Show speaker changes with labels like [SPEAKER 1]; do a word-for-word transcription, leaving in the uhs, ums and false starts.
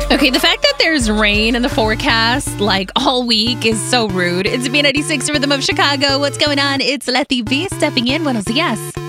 [SPEAKER 1] Okay, the fact that there's rain in the forecast like all week is so rude. It's B ninety-six Rhythm of Chicago. What's going on? It's Letty B stepping in. Buenos dias.